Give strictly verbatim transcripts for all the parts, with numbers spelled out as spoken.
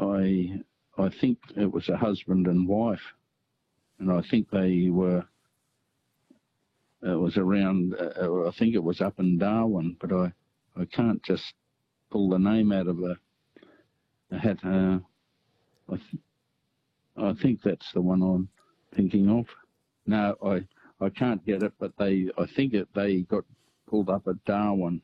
I I think it was a husband and wife, and I think they were. It was around. Uh, I think it was up in Darwin, but I, I can't just pull the name out of a, a hat. Uh, I, th- I think that's the one I'm thinking of. No, I I can't get it, but they. I think it. They got pulled up at Darwin,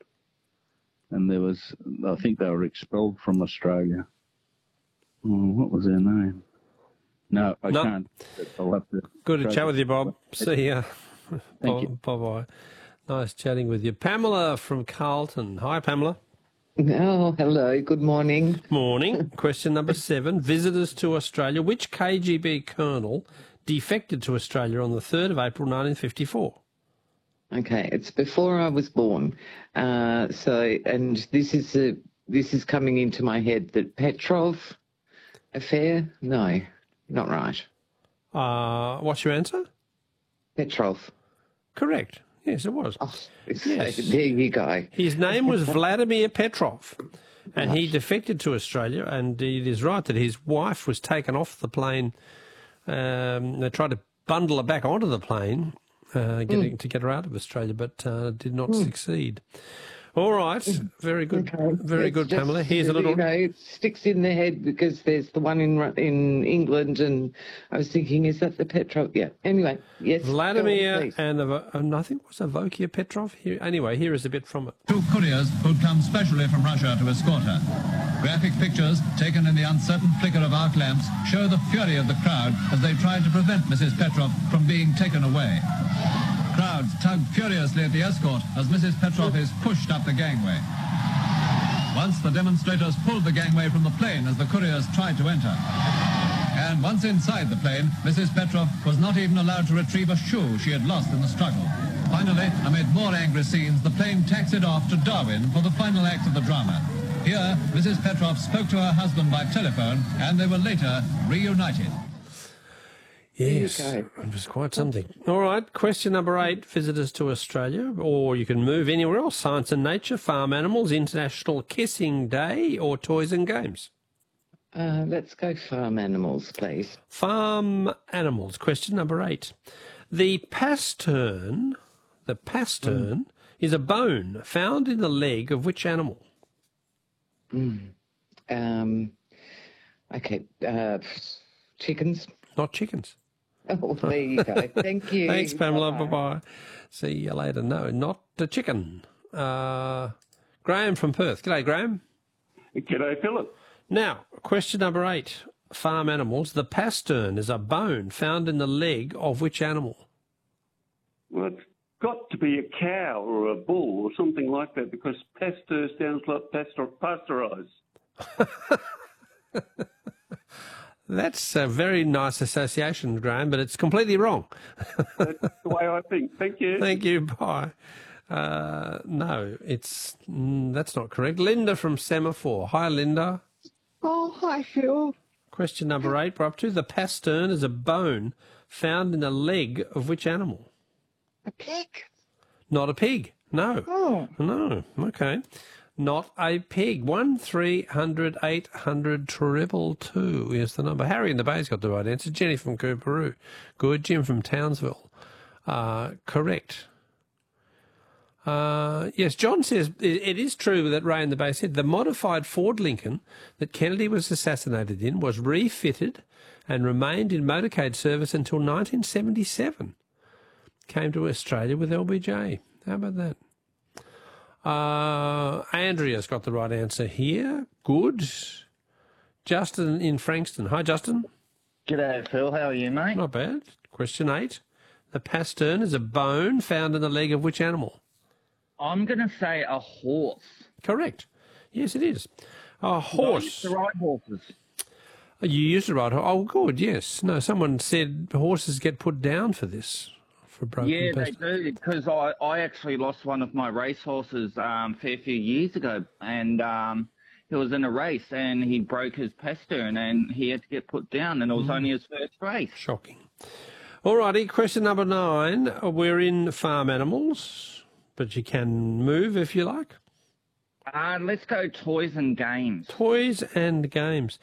and there was. I think they were expelled from Australia. Oh, what was their name? No, I no. can't. I'll have to. Good to chat with you, Bob. See ya. Thank you. Bye-bye. Nice chatting with you. Pamela from Carlton. Hi, Pamela. Oh, hello. Good morning. Morning. Question number seven. Visitors to Australia. Which K G B colonel defected to Australia on the third of April nineteen fifty-four? Okay, it's before I was born. Uh, so, and this is a, this is coming into my head that Petrov affair? No, not right. Uh, what's your answer? Petrov. Correct. Yes, it was. Oh, Yes. There you go. His name was Vladimir Petrov, and he defected to Australia, and it is right that his wife was taken off the plane. Um, they tried to bundle her back onto the plane uh, getting, mm. to get her out of Australia, but uh, did not mm. succeed. All right. Very good. Okay. Very it's good, just, Pamela. Here's a little... You know, it sticks in the head because there's the one in in England, and I was thinking, is that the Petrov? Yeah. Anyway, yes. Vladimir on, and, the, and I think it was Avokia Petrov. Here, anyway, here is a bit from it. Two couriers who'd come specially from Russia to escort her. Graphic pictures taken in the uncertain flicker of arc lamps show the fury of the crowd as they tried to prevent Missus Petrov from being taken away. Crowds tug furiously at the escort as Missus Petrov is pushed up the gangway. Once the demonstrators pulled the gangway from the plane as the couriers tried to enter. And once inside the plane, Missus Petrov was not even allowed to retrieve a shoe she had lost in the struggle. Finally, amid more angry scenes, the plane taxied off to Darwin for the final act of the drama. Here, Missus Petrov spoke to her husband by telephone, and they were later reunited. Yes, it was quite something. All right, question number eight, visitors to Australia, or you can move anywhere else, science and nature, farm animals, International Kissing Day, or toys and games. Uh, let's go farm animals, please. Farm animals, question number eight. The pastern, the pastern mm. is a bone found in the leg of which animal? Mm. Um, okay, uh, chickens. Not chickens. Oh, there you go. Thank you. Thanks, Pamela. Bye-bye. Bye-bye. See you later. No, not the chicken. Uh, Graham from Perth. G'day, Graham. G'day, Philip. Now, question number eight. Farm animals. The pastern is a bone found in the leg of which animal? Well, it's got to be a cow or a bull or something like that because pasteur sounds like pasteur, pasteurised. That's a very nice association, Graham, but it's completely wrong. That's the way I think. Thank you. Thank you. Bye. Uh, no, it's mm, that's not correct. Linda from Semaphore. Hi, Linda. Oh, hi, Phil. Question number eight, we're up to. The pastern is a bone found in the leg of which animal? A pig. Not a pig. No. Oh. No. Okay. Not a pig. One three hundred eight hundred triple two is the number. Harry in the Bay's got the right answer. Jenny from Cooperoo. Good. Jim from Townsville. Uh, correct. Uh, yes, John says it, it is true that Ray in the Bay said the modified Ford Lincoln that Kennedy was assassinated in was refitted and remained in motorcade service until nineteen seventy-seven. Came to Australia with L B J. How about that? Uh, Andrea's got the right answer here. Good. Justin in Frankston. Hi, Justin. G'day, Phil. How are you, mate? Not bad. Question eight. The pastern is a bone found in the leg of which animal? I'm going to say a horse. Correct. Yes, it is. A horse. I used to ride horses. You used to ride horses. Oh, good, yes. No, someone said horses get put down for this. For broken yeah, past- they do, because I, I actually lost one of my racehorses um, a fair few years ago, and um, he was in a race, and he broke his pastern, and he had to get put down, and it was mm. only his first race. Shocking. All righty, question number nine. We're in farm animals, but you can move if you like. Uh, let's go toys and games. Toys and games.